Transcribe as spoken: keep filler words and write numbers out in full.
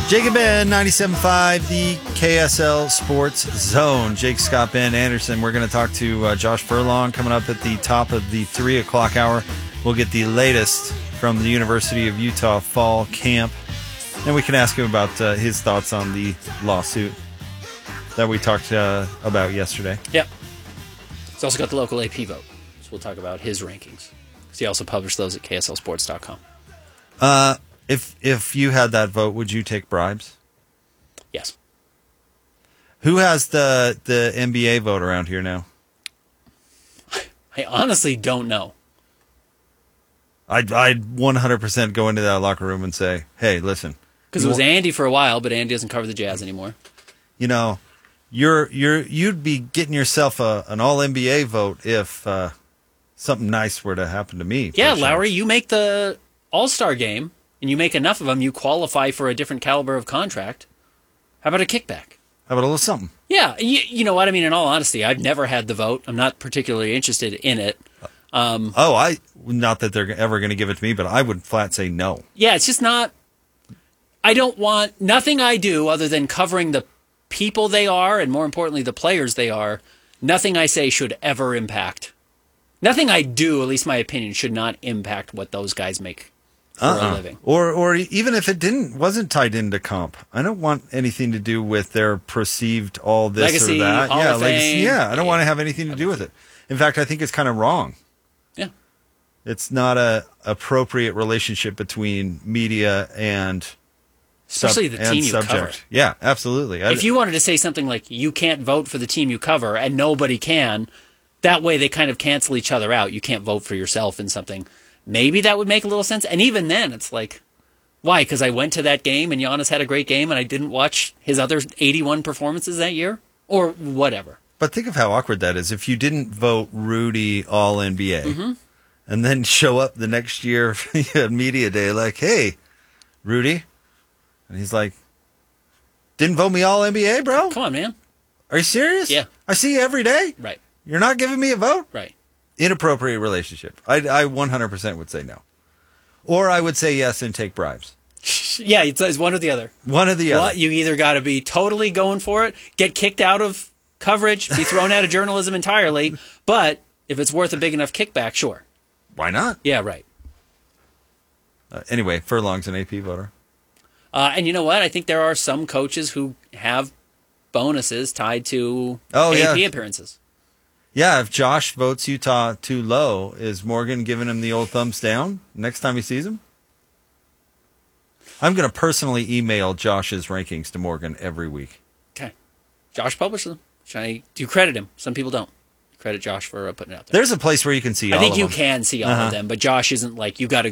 Jacob Ben, ninety-seven point five, the K S L Sports Zone. Jake, Scott, Ben Anderson. We're going to talk to uh, Josh Furlong coming up at the top of the three o'clock hour. We'll get the latest from the University of Utah fall camp. And we can ask him about uh, his thoughts on the lawsuit that we talked uh, about yesterday. Yep. He's also got the local A P vote. So we'll talk about his rankings. Because he also published those at K S L sports dot com. Uh, if if you had that vote, would you take bribes? Yes. Who has the, the N B A vote around here now? I honestly don't know. I'd, I'd one hundred percent go into that locker room and say, hey, listen. Because it was Andy for a while, but Andy doesn't cover the Jazz anymore. You know, you're you're you'd be getting yourself a, an all N B A vote if uh, something nice were to happen to me. Yeah, Lowry, you make the All-Star game, and you make enough of them, you qualify for a different caliber of contract. How about a kickback? How about a little something? Yeah, you, you know what? I mean, in all honesty, I've never had the vote. I'm not particularly interested in it. Um, oh, I not that they're ever going to give it to me, but I would flat say no. Yeah, it's just not. I don't want nothing I do other than covering the people they are, and more importantly, the players they are. Nothing I say should ever impact. Nothing I do, at least my opinion, should not impact what those guys make for uh-uh. a living. Or, or even if it didn't wasn't tied into comp, I don't want anything to do with their perceived all this legacy, or that. Hall yeah, of legacy. Fame. Yeah, I don't want to have anything to do with it. In fact, I think it's kind of wrong. Yeah. It's not a appropriate relationship between media and especially sub- the team you subject. cover. Yeah, absolutely. If you wanted to say something like you can't vote for the team you cover and nobody can, that way they kind of cancel each other out. You can't vote for yourself in something. Maybe that would make a little sense. And even then, it's like, why? Because I went to that game and Giannis had a great game and I didn't watch his other eighty-one performances that year? Or whatever. But think of how awkward that is. If you didn't vote Rudy all N B A mm-hmm. and then show up the next year at media day like, hey, Rudy. And he's like, didn't vote me all N B A, bro? Come on, man. Are you serious? Yeah. I see you every day. Right. You're not giving me a vote? Right. Inappropriate relationship. I, I one hundred percent would say no. Or I would say yes and take bribes. Yeah, it's one or the other. One or the other. Well, you either got to be totally going for it, get kicked out of coverage, be thrown out of journalism entirely, but if it's worth a big enough kickback, sure. Why not? Yeah, right. Uh, anyway, Furlong's an A P voter. Uh, and you know what? I think there are some coaches who have bonuses tied to oh, A P yeah. appearances. Yeah, if Josh votes Utah too low, is Morgan giving him the old thumbs down next time he sees him? I'm going to personally email Josh's rankings to Morgan every week. Okay. Josh published them. Should I, do you credit him? Some people don't. Credit Josh for uh, putting it out there. There's a place where you can see I all think of you them. can see all uh-huh. of them, but Josh isn't like, you got to